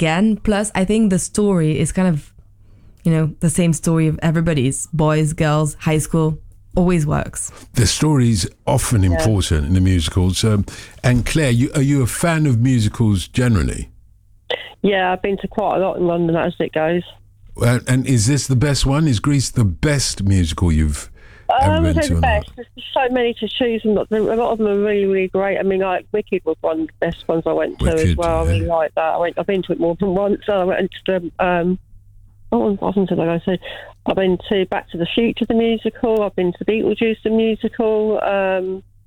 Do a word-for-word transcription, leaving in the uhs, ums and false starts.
again. Plus, I think the story is kind of, you know, the same story of everybody's. Boys, girls, high school, always works. The story's often Yeah. important in the musicals. Um, and Claire, you, are you a fan of musicals generally? Yeah, I've been to quite a lot in London as it goes. Uh, and is this the best one? Is Grease the best musical you've ever I would been say to? the or not? best. There's so many to choose from. A lot of them are really, really great. I mean, like Wicked was one of the best ones I went to Wicked, as well. I really yeah. like that. I went. I've been to it more than once. So I went to the. Um, what one what one did I go to? I've been to Back to the Future the musical. I've been to Beetlejuice the musical. Um,